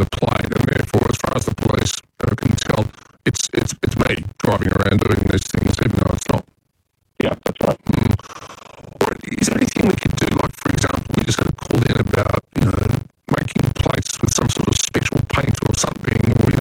the plate, and therefore, as far as the police can tell, it's me driving around doing these things, even though it's not. Yeah, that's right. Or is there anything we could do? Like, for example, we just had a call in about making plates with some sort of special paint or something.